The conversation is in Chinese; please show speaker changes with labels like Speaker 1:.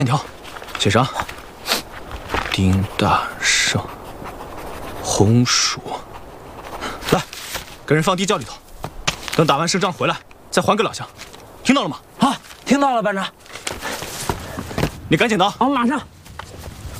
Speaker 1: 链条，写上丁大圣，红薯。来，给人放地窖里头，等打完胜仗回来再还给老乡，听到了吗？
Speaker 2: 好，听到了，班长。
Speaker 1: 你赶紧的啊！
Speaker 2: 好，马上。